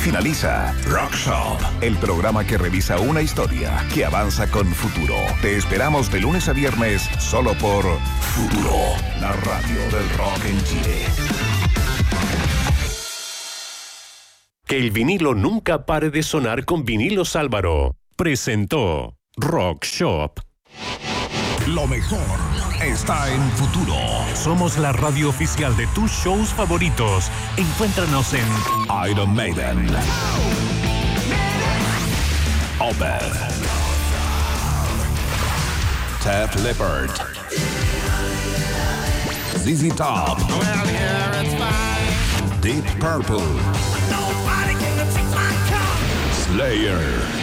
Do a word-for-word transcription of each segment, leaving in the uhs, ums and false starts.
finaliza Rock Shop, el programa que revisa una historia que avanza con futuro. Te esperamos de lunes a viernes solo por Futuro, la radio del rock en Chile. Que el vinilo nunca pare de sonar con Vinilos Álvaro. Presentó Rock Shop. Lo mejor está en Futuro. Somos la radio oficial de tus shows favoritos. Encuéntranos en Iron Maiden, Opeth, Def Leppard, Z Z Top, Deep Purple, Slayer,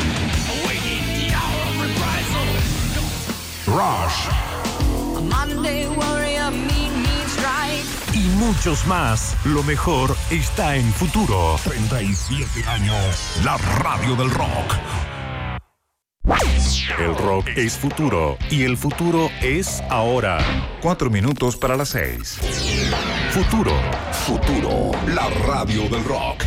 Rush y muchos más. Lo mejor está en Futuro. treinta y siete años, la radio del rock. El rock es futuro y el futuro es ahora. Cuatro minutos para las seis. Futuro. Futuro, la radio del rock.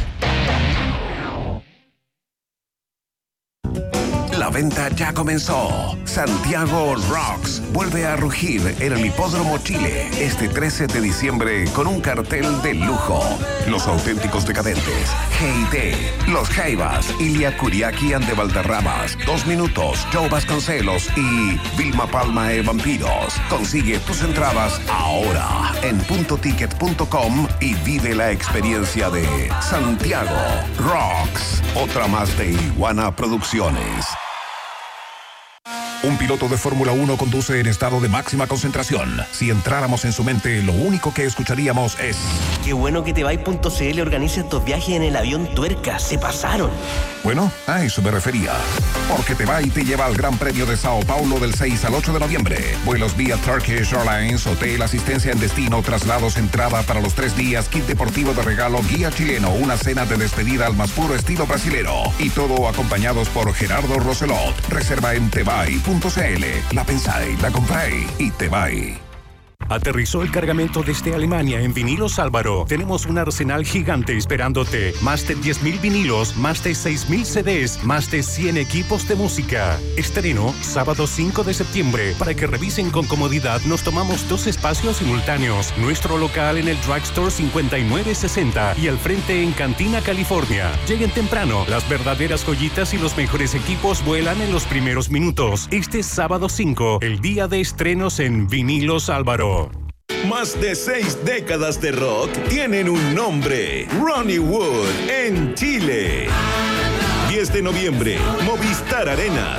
La venta ya comenzó. Santiago Rocks vuelve a rugir en el Hipódromo Chile este trece de diciembre con un cartel de lujo. Los Auténticos Decadentes, G I T, Los Jaivas, Ilia Kuriaki and de Valderramas, Dos Minutos, Joe Vasconcelos y Vilma Palma e Vampiros. Consigue tus entradas ahora en punto ticket punto com y vive la experiencia de Santiago Rocks. Otra más de Iguana Producciones. Un piloto de Fórmula uno conduce en estado de máxima concentración. Si entráramos en su mente, lo único que escucharíamos es... Qué bueno que Tebay.cl organiza estos viajes en el avión Tuerca. Se pasaron. Bueno, a eso me refería. Porque Tebay te lleva al Gran Premio de Sao Paulo del seis al ocho de noviembre. Vuelos vía Turkish Airlines, hotel, asistencia en destino, traslados, entrada para los tres días, kit deportivo de regalo, guía chileno, una cena de despedida al más puro estilo brasilero. Y todo acompañados por Gerardo Roselot. Reserva en Tebay punto c l. La pensáis, la compráis y Tebay. Aterrizó el cargamento desde Alemania en Vinilos Álvaro. Tenemos un arsenal gigante esperándote. Más de diez mil vinilos, más de seis mil C Ds, más de cien equipos de música. Estreno sábado cinco de septiembre. Para que revisen con comodidad, nos tomamos dos espacios simultáneos. Nuestro local en el Drugstore cincuenta y nueve sesenta y al frente en Cantina, California. Lleguen temprano. Las verdaderas joyitas y los mejores equipos vuelan en los primeros minutos. Este sábado cinco, el día de estrenos en Vinilos Álvaro. Más de seis décadas de rock tienen un nombre: Ronnie Wood en Chile. diez de noviembre, Movistar Arena.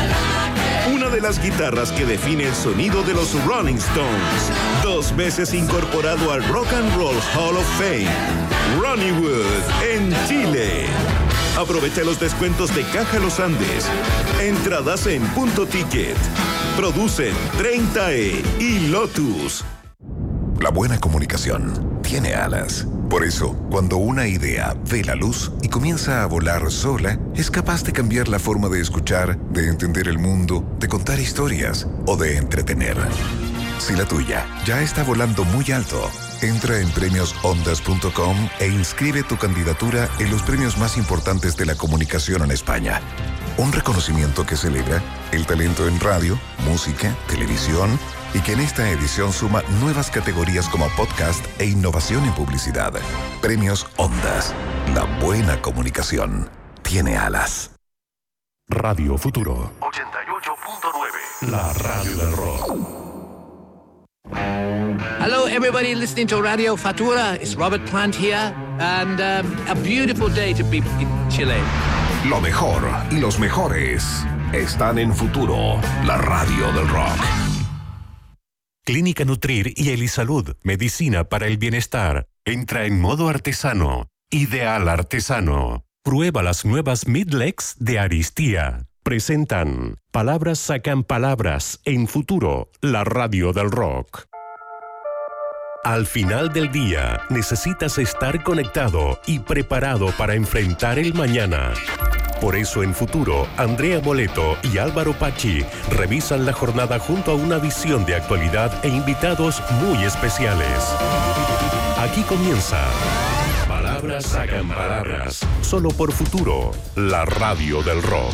Una de las guitarras que define el sonido de los Rolling Stones. Dos veces incorporado al Rock and Roll Hall of Fame. Ronnie Wood en Chile. Aprovecha los descuentos de Caja Los Andes. Entradas en Punto Ticket. Producen treinta E y Lotus. La buena comunicación tiene alas. Por eso, cuando una idea ve la luz y comienza a volar sola, es capaz de cambiar la forma de escuchar, de entender el mundo, de contar historias o de entretener. Si la tuya ya está volando muy alto, entra en premios ondas punto com e inscribe tu candidatura en los premios más importantes de la comunicación en España. Un reconocimiento que celebra el talento en radio, música, televisión y que en esta edición suma nuevas categorías como podcast e innovación en publicidad. Premios Ondas. La buena comunicación tiene alas. Radio Futuro ochenta y ocho punto nueve. La radio del rock. Hello, everybody listening to Radio Futura. It's Robert Plant here, and um, a beautiful day to be in Chile. Lo mejor y los mejores están en Futuro, la radio del rock. Clínica Nutrir y Elisalud, medicina para el bienestar. Entra en modo artesano. Ideal artesano. Prueba las nuevas Midlex de Aristía. Presentan Palabras sacan palabras en Futuro, la radio del rock. Al final del día, necesitas estar conectado y preparado para enfrentar el mañana. Por eso en Futuro, Andrea Boleto y Álvaro Pachi revisan la jornada junto a una visión de actualidad e invitados muy especiales. Aquí comienza Palabras palabras sacan palabras. Solo por Futuro, la radio del rock.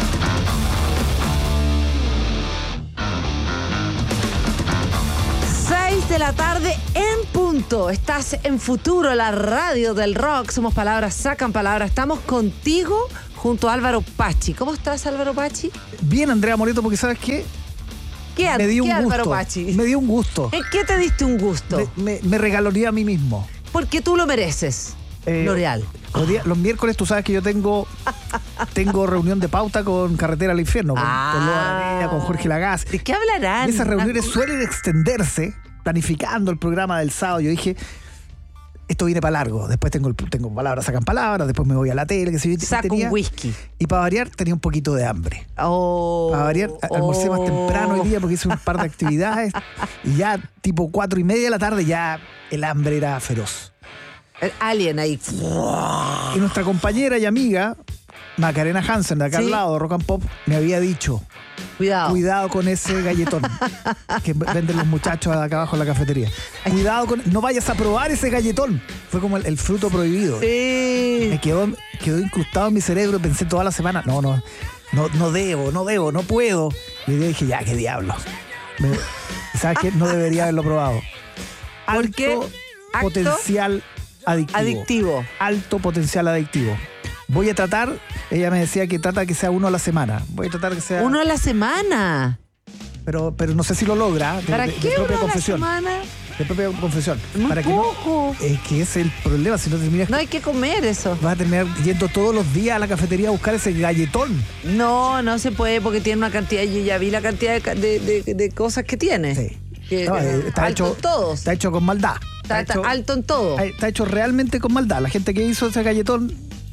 seis de la tarde en punto. Estás en Futuro, la radio del rock. Somos Palabras Sacan Palabras. Estamos contigo junto a Álvaro Pachi. ¿Cómo estás, Álvaro Pachi? Bien, Andrea Moreto, porque ¿sabes qué? ¿Qué, me dio ¿qué un gusto. Álvaro Pachi? Me dio un gusto. ¿En qué te diste un gusto? Me, me, me regaloría a mí mismo. Porque tú lo mereces. Eh, L'Oreal. Los, días, los miércoles tú sabes que yo tengo tengo reunión de pauta con Carretera al Infierno, con, Ah. con Loa Araneda, con Jorge Lagaz. ¿De qué hablarán? Y esas reuniones suelen extenderse, planificando el programa del sábado. Yo dije, esto viene para largo. Después tengo, el- tengo palabras, sacan palabras, después me voy a la tele, que sé yo. Saco tenía, un whisky. Y para variar tenía un poquito de hambre. Oh, Para variar, a- almorcé más oh. temprano hoy día porque hice un par de actividades y ya tipo cuatro y media de la tarde ya el hambre era feroz. El alien ahí. Y nuestra compañera y amiga, Macarena Hansen, de acá Sí. al lado, de Rock and Pop, me había dicho, Cuidado. cuidado con ese galletón que venden los muchachos acá abajo en la cafetería. Cuidado con, no vayas a probar ese galletón. Fue como el, el fruto prohibido. Sí. Me quedó, quedó incrustado en mi cerebro, pensé toda la semana, no, no, no, no debo, no debo, no puedo. Y hoy día dije, ya, qué diablo. Me- ¿Sabes qué? No debería haberlo probado. ¿Por Alto qué? Acto potencial adictivo. adictivo. Alto potencial adictivo. Voy a tratar, ella me decía que trata que sea uno a la semana. Voy a tratar que sea... Uno a la semana. Pero, pero no sé si lo logra. De, ¿Para de- de qué propia uno a la confesión. semana? De propia confesión. Muy Para que poco. no, es que ese es el problema. Si no terminas, No hay que comer eso. vas a terminar yendo todos los días a la cafetería a buscar ese galletón. No, no se puede porque tiene una cantidad. Yo ya vi la cantidad de, ca- de- de- de cosas que tiene. Sí. Que- No, eh, está alto hecho, en todos. Está hecho con maldad. Está, está hecho, alto en todo. Está hecho realmente con maldad. La gente que hizo ese galletón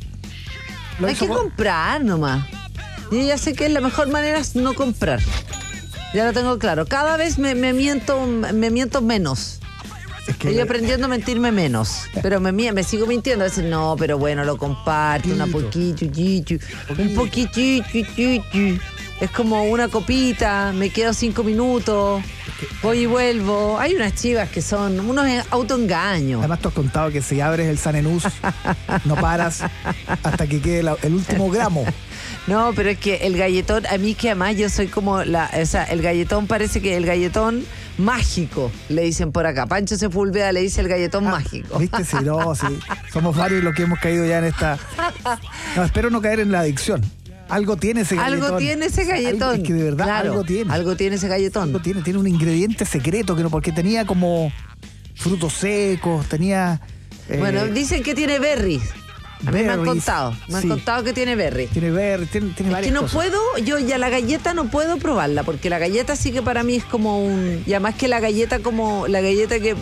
lo Hay hizo que con- comprar nomás. Yo ya sé que la mejor manera es no comprar. Ya lo tengo claro. Cada vez me, me miento me miento menos. Es que- Estoy aprendiendo a mentirme menos. Pero me, mie- me sigo mintiendo. A veces, no, pero bueno, lo comparto. Una poquito, chichu, un poquito, chichu, chichu. Es como una copita, me quedo cinco minutos, voy y vuelvo. Hay unas chivas que son unos autoengaños. Además, tú has contado que si abres el Sanenús, no paras hasta que quede la- el último gramo. No, pero es que el galletón, a mí que además yo soy como la, o sea, el galletón parece que el galletón mágico, le dicen por acá. Pancho Sepúlveda le dice el galletón mágico. ¿Viste? Sí, no, sí. Somos varios los que hemos caído ya en esta... No, espero no caer en la adicción. Algo tiene ese galletón. Algo tiene ese galletón. Algo- es que de verdad Claro, algo tiene. Algo tiene ese galletón. Algo tiene. Tiene un ingrediente secreto que no, porque tenía como frutos secos, tenía... eh, Bueno, dicen que tiene berries. A mí me han berries, contado. Me han sí. contado que tiene berries. Tiene ver, tiene, tiene Es varias que no cosas. puedo, yo ya la galleta no puedo probarla, porque la galleta sí que para mí es como un... Y además que la galleta como... La galleta que...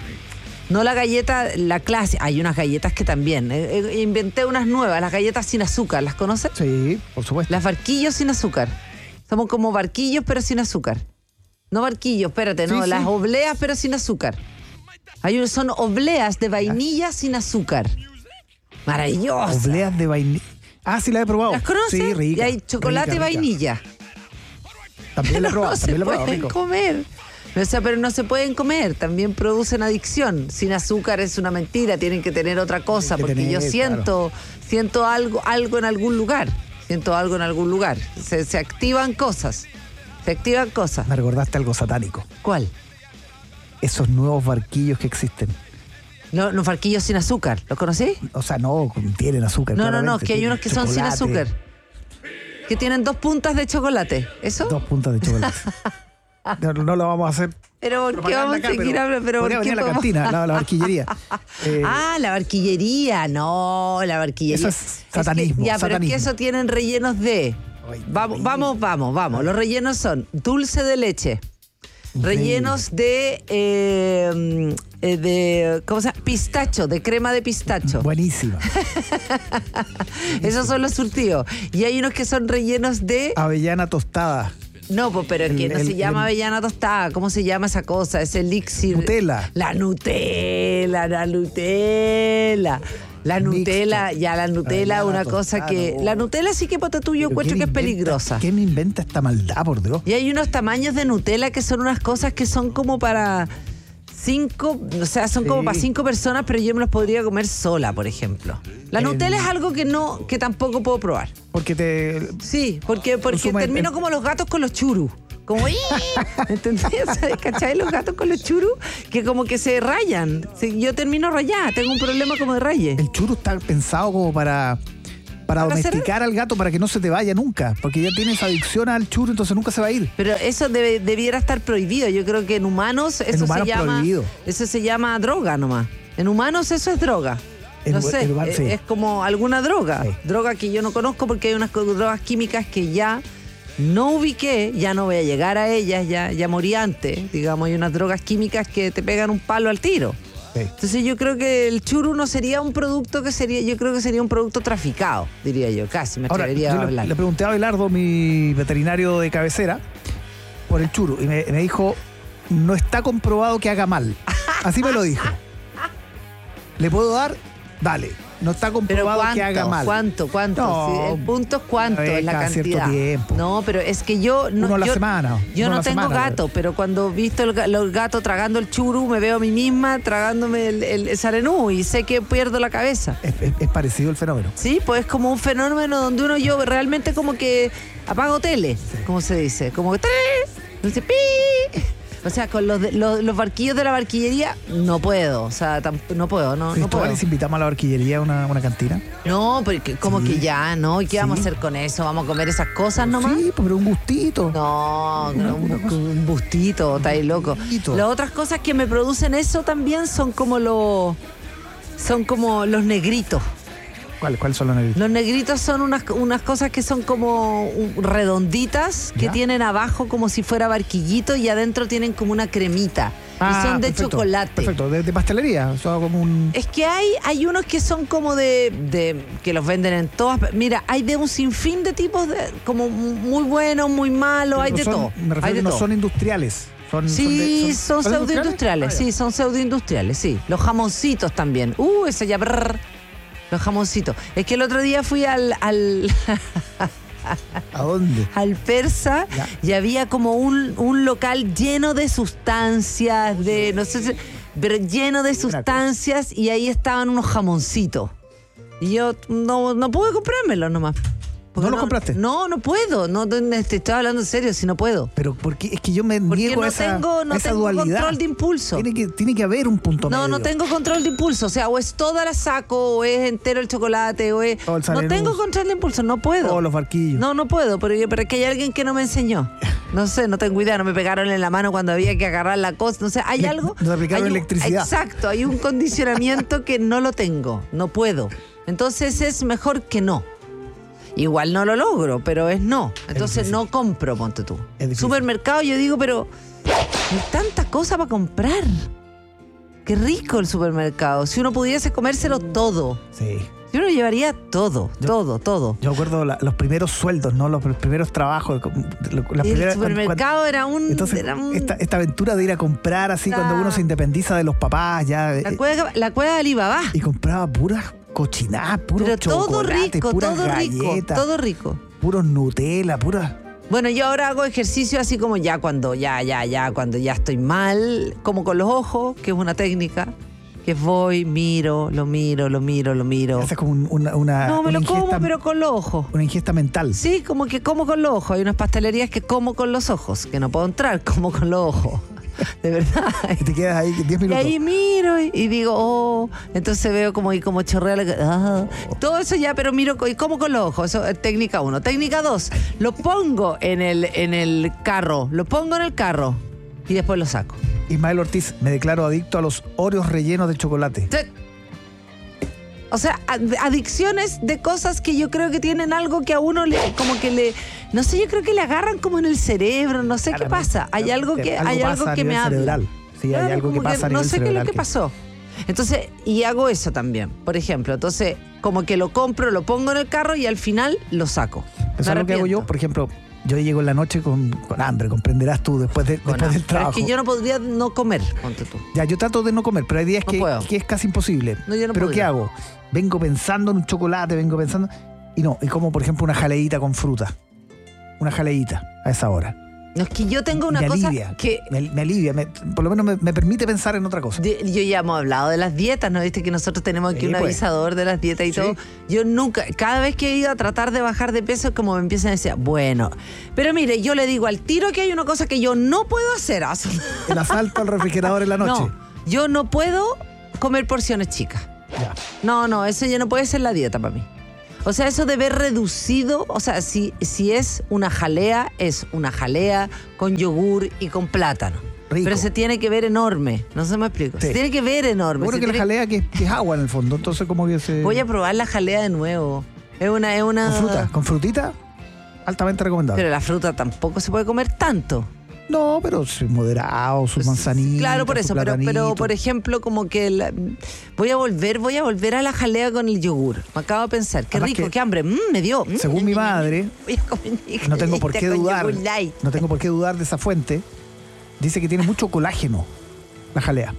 No la galleta, la clase. Hay unas galletas que también. eh, eh, inventé unas nuevas, las galletas sin azúcar. ¿Las conoces? Sí, por supuesto. Las barquillos sin azúcar. Somos como barquillos pero sin azúcar. No barquillos, espérate, no. Sí, sí. Las obleas pero sin azúcar. Hay un- son obleas de vainilla sin azúcar. Maravilloso. Obleas de vainilla. Ah, sí, la he probado. ¿Las conoces? Sí, rica. Y hay chocolate rica, y rica. vainilla. También la he No, probado, no se también la he probado, pueden rico. comer. O sea, pero no se pueden comer, también producen adicción. Sin azúcar es una mentira, tienen que tener otra cosa, Tienen que porque yo tener, siento, siento algo, algo en algún lugar. Siento algo en algún lugar. Se, se activan cosas. Se activan cosas. Me recordaste algo satánico. ¿Cuál? Esos nuevos barquillos que existen. No, los barquillos sin azúcar. ¿Los conocí? O sea, no tienen azúcar. No, no, no, claramente, que hay tienen unos que son sin chocolate, azúcar. Que tienen dos puntas de chocolate. ¿Eso? Dos puntas de chocolate. No, no lo vamos a hacer. Pero ¿por qué propaganda vamos a acá, seguir pero hablando? Pero ¿por podría qué venir a la podemos- cantina, la, la barquillería. Eh, Ah, la barquillería, no, la barquillería. Eso es satanismo, que- ya, pero es satanismo. que eso tienen rellenos de. Ay, Vamos, rico. vamos, vamos, vamos. Los rellenos son dulce de leche, rellenos de, eh, eh, de, ¿cómo se llama? Pistacho, de crema de pistacho. buenísima. Esos son los surtidos. Y hay unos que son rellenos de. Avellana tostada. No, pues, pero es que El- no el- se llama el- avellana tostada. ¿Cómo se llama esa cosa? Ese elixir. Nutella. La Nutella, la Nutella. La Mixto. Nutella, ya la Nutella, Avellana una cosa tostada, que. no. La Nutella sí que pata tú, yo Pero encuentro que ¿quién es inventa- peligrosa. ¿Quién inventa esta maldad, por Dios? Y hay unos tamaños de Nutella que son unas cosas que son como para cinco, o sea, son Sí. como para cinco personas, pero yo me los podría comer sola, por ejemplo. La El- Nutella es algo que no, que tampoco puedo probar. Porque te... Sí, porque, porque Consume- termino em- como los gatos con los churus. Como, ¡ii! ¿entendés? O sea, ¿cachai? Los gatos con los churus que como que se rayan. Sí, yo termino rayada, tengo un problema como de raye. El churro está pensado como para... Para ¿Para domesticar al gato para que no se te vaya nunca. Porque ya tienes adicción al churro, entonces nunca se va a ir. Pero eso debe- debiera estar prohibido. Yo creo que en humanos eso humanos se llama prohibido. eso se llama droga nomás. En humanos eso es droga. En No hu- sé, en humanos, es, sí. es como alguna droga. Sí. Droga que yo no conozco porque hay unas co- drogas químicas que ya no ubiqué, ya no voy a llegar a ellas, ya, ya morí antes. Digamos, hay unas drogas químicas que te pegan un palo al tiro. Sí. Entonces yo creo que el churro no sería un producto que sería, yo creo que sería un producto traficado, diría yo, casi me Ahora, atrevería yo a le, hablar. le pregunté a Abelardo, mi veterinario de cabecera, por el churro. Y me, me dijo, no está comprobado que haga mal. Así me lo dijo. ¿Le puedo dar? Dale. No está Pero comprobado ¿cuánto? que haga mal. ¿Cuánto? ¿Cuánto? No, Sí, el punto es cuánto, una vez es la cada cierto cantidad. tiempo. No, pero es que yo no. Uno a la yo, semana, Yo uno a no la tengo semana. gato, pero cuando he visto el, ga- los gatos tragando el churu, me veo a mí misma tragándome el, el, el sarenú y sé que pierdo la cabeza. Es, es- es parecido el fenómeno. Sí, pues es como un fenómeno donde uno yo realmente como que apago tele, como se dice, como que ¡trin! Dice, ¡pi! O sea, con los, de- los, los barquillos de la barquillería no puedo, o sea, tamp- no puedo, no, no puedo. Cristóbal, ¿les invitamos a la barquillería a una, una cantina? No, porque como Sí. que ya, ¿no? ¿Y qué vamos a Sí. hacer con eso? ¿Vamos a comer esas cosas nomás? Sí, pero un gustito. No, no, un, un bustito, está ahí loco. bustito. Las otras cosas que me producen eso también son como los son como los negritos. ¿Cuál- ¿Cuáles son los negritos? Los negritos son unas, unas cosas que son como un- redonditas, que ¿Ya? tienen abajo como si fuera barquillito y adentro tienen como una cremita. y son de perfecto, chocolate. Perfecto, de, de pastelería. O sea, como un... Es que hay, hay unos que son como de, de que los venden en todas. Mira, hay de un sinfín de tipos de como muy buenos, muy malos, hay no de son- todo. Me refiero Hay de que no todo. son industriales. Son, Sí, de- son, ¿son pseudoindustriales, Ah, sí, son pseudoindustriales, sí. Los jamoncitos también. Uh, ese ya. Brr, los jamoncitos. Es que el otro día fui al, al, ya. ¿A dónde? al persa Ya. y había como un, un local lleno de sustancias, de, no sé si, pero lleno de sustancias y ahí estaban unos jamoncitos. Y yo no, no pude comprármelos nomás. Porque ¿No los compraste? No, no puedo. No, te te estoy hablando en serio, si no puedo. Pero porque es que yo me Porque niego no a esa, tengo, no a esa tengo dualidad. control de impulso. Tiene que, tiene que haber un punto No, medio. no tengo control de impulso. O sea, o es toda la saco, o es entero el chocolate, o es. Todo el No Salenus. tengo control de impulso, no puedo. Todos los barquillos. No, no puedo, pero, yo- pero es que hay alguien que no me enseñó. No sé, no tengo idea, no me pegaron en la mano cuando había que agarrar la cosa. No sé, hay Le- algo. nos aplicaron hay un- electricidad. Exacto, hay un condicionamiento que no lo tengo, no puedo. Entonces es mejor que no. Igual no lo logro, pero es no. Entonces difícil. no compro, ponte tú. Es difícil. Supermercado, yo digo, pero hay tanta cosa para comprar. Qué rico el supermercado. Si uno pudiese comérselo todo. Sí. Si uno llevaría todo, Yo- todo, todo. Yo acuerdo la- los primeros sueldos, ¿no? Los, pr- primeros trabajos. como- la el primera- supermercado cuando- era un... Entonces, era un- esta, esta aventura de ir a comprar así cuando Claro. uno se independiza de los papás, ya. la, eh, cueva, la cueva de Alibaba. y compraba puras cochinadas, puros Pero todo chocolates, rico, puras todo rico, galletas, todo rico. puros Nutella, puras. Bueno, yo ahora hago ejercicio así como ya cuando, ya, ya, ya, cuando ya estoy mal, como con los ojos, que es una técnica, que voy, miro, lo miro, lo miro, lo miro. Esa es como un- una, una, No, me una lo como, ingesta, pero con los ojos. una ingesta mental. Sí, como que como con los ojos. Hay unas pastelerías que como con los ojos, que no puedo entrar, como con los ojos. De verdad. Y te quedas ahí diez Y minutos. ahí miro y, y digo, oh, entonces veo como, y como chorrea la- ah. Todo eso ya, pero miro co- y como con los ojos. Eso es técnica uno. Técnica dos, lo pongo en el, en el carro, lo pongo en el carro y después lo saco. Ismael Ortiz, me declaro adicto a los Oreos rellenos de chocolate. Te- O sea, ad- adicciones de cosas que yo creo que tienen algo que a uno le, como que le, no sé, yo creo que le agarran como en el cerebro, no sé qué pasa. Hay algo que, hay algo pasa a que me nivel habla. cerebral. Sí, hay Claro, algo que como pasa a no nivel sé qué es lo cerebral que que- pasó. Entonces, y hago eso también, por ejemplo. Entonces, como que lo compro, lo pongo en el carro y al final lo saco. Eso Me es lo que hago yo, arrepiento. por ejemplo, yo llego en la noche con, con hambre, comprenderás tú, después, de, Con después hambre. del Pero trabajo. es que yo no podría no comer, ponte tú. Ya, yo trato de no comer, pero hay días No que, puedo. que es casi imposible. No, yo no pero ¿qué podría. hago? Vengo pensando en un chocolate, vengo pensando... Y no, y como por ejemplo una jaleíta con fruta. Una jaleíta a esa hora. No, es que yo tengo una me cosa alivia, que... Me, me alivia, me- por lo menos me, me permite pensar en otra cosa. de- yo ya hemos hablado de las dietas, ¿no? Viste que nosotros tenemos aquí Sí, un pues. avisador de las dietas y Sí. todo. Yo nunca, cada vez que he ido a tratar de bajar de peso, como me empiezan a decir, bueno, pero mire, yo le digo al tiro que hay una cosa que yo no puedo hacer. El asalto al refrigerador en la noche. No, yo no puedo comer porciones chicas. Ya. No, no, eso ya no puede ser la dieta para mí. O sea, eso de ver reducido, o sea, si, si es una jalea, es una jalea con yogur y con plátano. Rico. Pero se tiene que ver enorme, no se me explico. Sí. Se tiene que ver enorme. Seguro se que la tiene- jalea que, que es agua en el fondo, entonces como que se... Voy a probar la jalea de nuevo. Es una, es una... Con fruta, con frutita, altamente recomendable. Pero la fruta tampoco se puede comer tanto. No, pero sí, moderado, sus manzanitas. Claro, por su eso, pero, pero platanito. por ejemplo, como que la- voy a volver, voy a volver a la jalea con el yogur. Me acabo de pensar, qué Además rico, que, qué hambre, mm, me dio. Mm, Según mi madre, voy a comer mi no tengo por jalita qué con dudar, yogur light. no tengo por qué dudar de esa fuente, dice que tiene mucho colágeno, la jalea.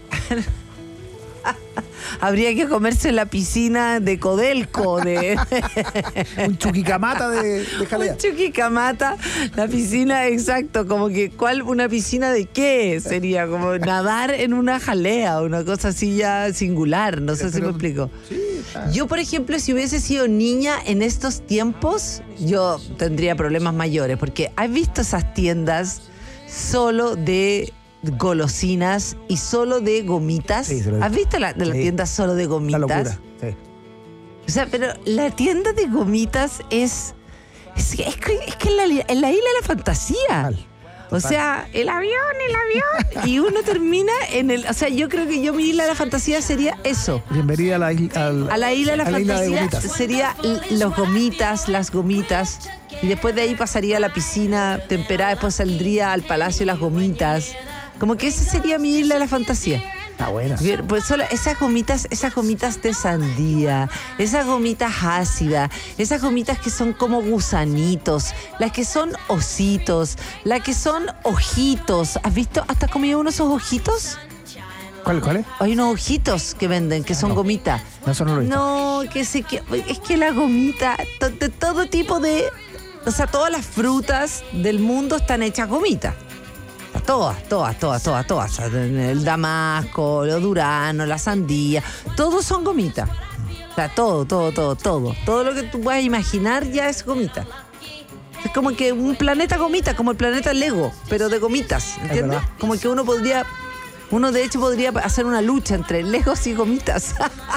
Habría que comerse en la piscina de Codelco, de Un chuquicamata de, de jalea. un Chuquicamata, la piscina, exacto, como que ¿cuál? ¿Una piscina de qué? Sería como nadar en una jalea, una cosa así ya singular, no sé si Pero- me explico. Sí, está. Yo, por ejemplo, si hubiese sido niña en estos tiempos, yo tendría problemas mayores, porque ¿has visto esas tiendas solo de golosinas y solo de gomitas? Sí, se lo he visto. ¿Has visto la, de la Sí. tienda solo de Una gomitas? locura. Sí. O sea, pero la tienda de gomitas es... Es, es que, es que en la, en la isla de la fantasía. Total, O sea, el avión, el avión. Y uno termina en el... O sea, yo creo que yo mi isla de la fantasía sería eso. Bienvenida a la, isla- al- A la isla de la a la isla de fantasía gomitas. sería l- los gomitas, las gomitas. Y después de ahí pasaría a la piscina temperada, después saldría al palacio de las gomitas. Como que esa sería mi isla de la fantasía. Está buena. Bien, pues solo esas gomitas, esas gomitas de sandía, esas gomitas ácidas, esas gomitas que son como gusanitos, las que son ositos, las que son ojitos. ¿Has visto? ¿Hasta comido uno de esos ojitos? ¿Cuál, cuál es? Hay unos ojitos que venden, que son No. gomitas. No, eso no lo he visto. No, que sé que es que la gomita, to- de todo tipo de, o sea, todas las frutas del mundo están hechas gomitas. Todas, todas, todas, todas, todas. El damasco, los duranos, la sandía, todos son gomitas. O sea, todo, todo, todo, todo. Todo lo que tú puedas imaginar ya es gomita. Es como que un planeta gomita, como el planeta Lego, pero de gomitas, ¿entiendes? verdad. Como que uno podría, uno de hecho podría hacer una lucha entre Legos y gomitas.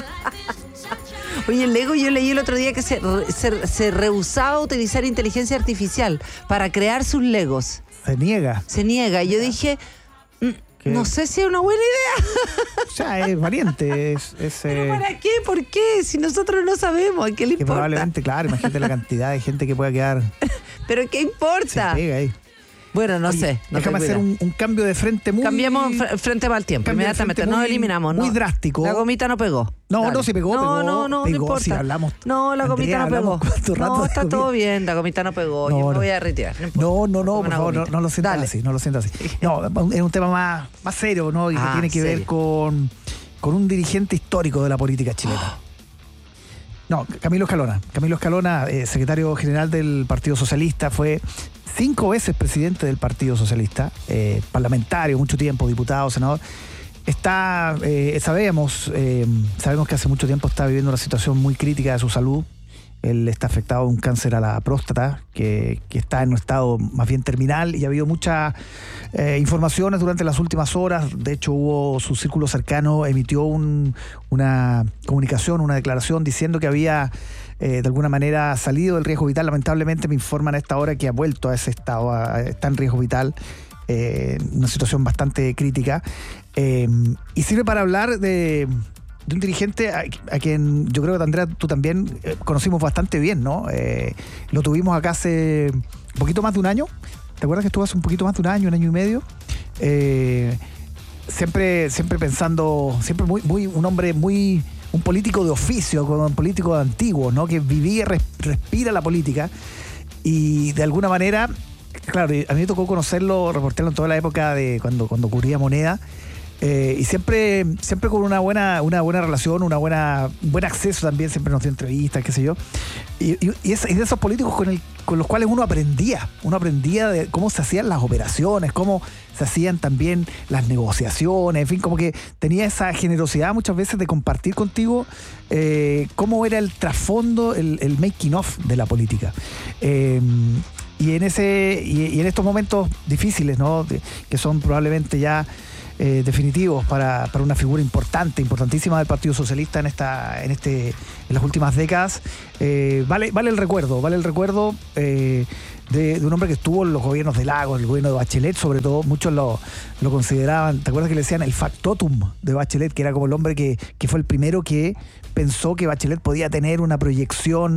Oye, el Lego, yo leí el otro día que se, se, se rehusaba a utilizar inteligencia artificial para crear sus Legos. Se niega. Se niega. Y yo dije, mm, ¿Qué? no sé si es una buena idea. O sea, es variante. Es, es, ¿Pero eh, para qué? ¿Por qué? Si nosotros no sabemos, ¿qué le que importa? probablemente, claro, imagínate la cantidad de gente que pueda quedar. ¿Pero qué Se importa? pega ahí. Bueno, no Oye, sé. No déjame tengo hacer idea. un, un cambio de frente muy... Cambiamos fr- frente mal tiempo, Cambio de inmediatamente. frente Nos muy- eliminamos. muy no. drástico. La gomita no pegó. No, Dale. no, sí pegó, no, pegó, No, no, pegó, no importa. sí, hablamos- No, la Andrea, gomita no hablamos pegó. cuánto rato No, de está comida. todo bien. La gomita no pegó. No, Yo me no. voy a retirar. No, importa. No, no, no, Come por una favor, no, gomita. no lo sientas Dale. así, no lo sientas así. No, es un tema más, más serio, ¿no? Y que Ah, tiene que ver serio. con, con un dirigente histórico de la política chilena. No, Camilo Escalona. Camilo Escalona, eh, secretario general del Partido Socialista, fue cinco veces presidente del Partido Socialista, eh, parlamentario, mucho tiempo, diputado, senador. Está, eh, sabemos, eh, sabemos que hace mucho tiempo está viviendo una situación muy crítica de su salud. Él está afectado de un cáncer a la próstata que, que está en un estado más bien terminal y ha habido muchas eh, informaciones durante las últimas horas. De hecho, hubo su círculo cercano, emitió un, una comunicación, una declaración diciendo que había eh, de alguna manera salido del riesgo vital. Lamentablemente me informan a esta hora que ha vuelto a ese estado, a- está en riesgo vital. Eh, una situación bastante crítica. Eh, y sirve para hablar de... de un dirigente a, a quien yo creo que, Andrea, tú también eh, conocimos bastante bien, ¿no? Eh, lo tuvimos acá hace un poquito más de un año. ¿Te acuerdas que estuvo hace un poquito más de un año, un año y medio? Eh, siempre, siempre pensando, siempre muy, muy, un hombre muy, un político de oficio, un político antiguo, ¿no? Que vivía, res- respira la política y de alguna manera, claro, a mí me tocó conocerlo, reportearlo en toda la época de cuando, cuando ocurría Moneda. Eh, y siempre, siempre con una buena, una buena relación, una buena, un buen acceso también, siempre nos dio entrevistas, qué sé yo. Y, y, y, es, y de esos políticos con, el, con los cuales uno aprendía, uno aprendía de cómo se hacían las operaciones, cómo se hacían también las negociaciones, en fin, como que tenía esa generosidad muchas veces de compartir contigo eh, cómo era el trasfondo, el, el making of de la política. Eh, y en ese, y, y en estos momentos difíciles, ¿no? De, que son probablemente ya Eh, definitivos para, para una figura importante, importantísima del Partido Socialista en esta, en este, en las últimas décadas. Eh, vale, vale el recuerdo, vale el recuerdo eh, de, de un hombre que estuvo en los gobiernos de Lagos, el gobierno de Bachelet, sobre todo, muchos lo, lo consideraban. ¿Te acuerdas que le decían el factotum de Bachelet? Que era como el hombre que, que fue el primero que pensó que Bachelet podía tener una proyección